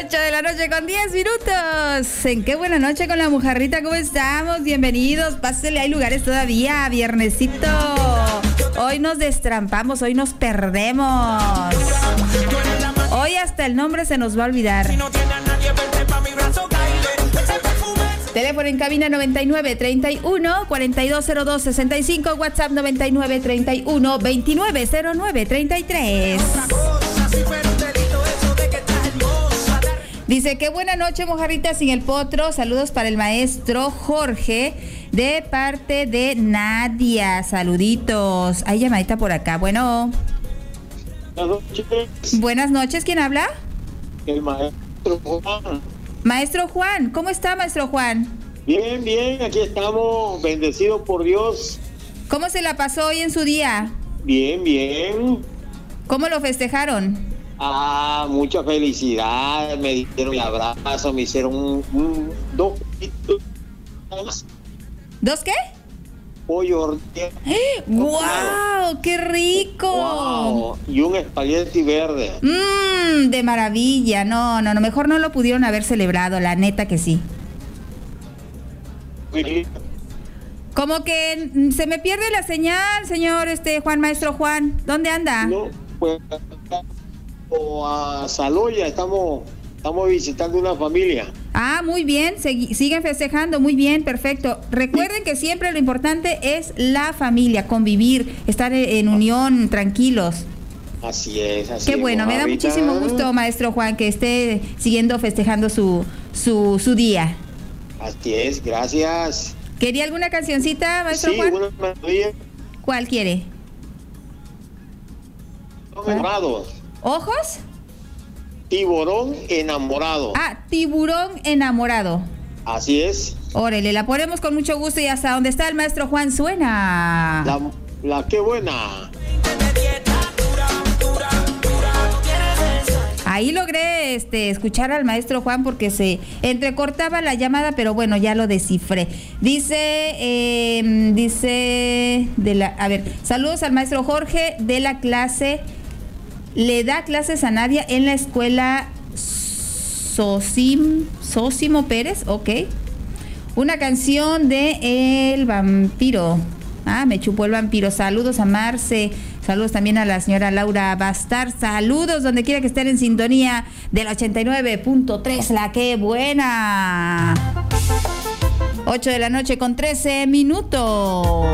8 de la noche con 10 minutos. ¿En qué buena noche con la Mujarrita? ¿Cómo estamos? Bienvenidos. Pásele, hay lugares todavía. Viernesito. Hoy nos destrampamos, hoy nos perdemos. Hoy hasta el nombre se nos va a olvidar. Teléfono en cabina 9931-420265, WhatsApp 9931-290933. Dice, qué buena noche, Mojarrita sin el potro. Saludos para el maestro Jorge de parte de Nadia. Saluditos. Hay llamadita por acá. Bueno. Buenas noches. Buenas noches. ¿Quién habla? El maestro Juan. Maestro Juan. ¿Cómo está, maestro Juan? Bien, bien. Aquí estamos, bendecidos por Dios. ¿Cómo se la pasó hoy en su día? Bien, bien. ¿Cómo lo festejaron? Mucha felicidad. Me dieron el abrazo, me hicieron dos ¿Dos qué? pollo horneado. ¡Guau! ¡Qué rico! Wow. Y un espagueti verde. De maravilla. No, mejor no lo pudieron haber celebrado, la neta que sí. Como que se me pierde la señal, señor Juan, maestro Juan. ¿Dónde anda? No, pues a Saloya estamos visitando una familia. Muy bien, siguen festejando, muy bien, perfecto. Recuerden que siempre lo importante es la familia, convivir, estar en unión, tranquilos. Así es, así Qué es. bueno, me da muchísimo gusto, maestro Juan, que esté siguiendo festejando su día. Así es, gracias. ¿Quería alguna cancioncita, maestro Sí, Juan? una melodía. ¿Cuál quiere? Enamorados. ¿Ojos? Tiburón enamorado. Tiburón enamorado. Así es. Órale, la ponemos con mucho gusto y hasta donde está el maestro Juan suena. La qué buena. Ahí logré escuchar al maestro Juan porque se entrecortaba la llamada, pero bueno, ya lo descifré. Dice saludos al maestro Jorge de la clase. Le da clases a Nadia en la escuela Sósimo Pérez, ok. Una canción de El Vampiro. Me chupó el vampiro. Saludos a Marce. Saludos también a la señora Laura Bastar. Saludos donde quiera que estén en sintonía del 89.3. La que buena. 8 de la noche con 13 minutos.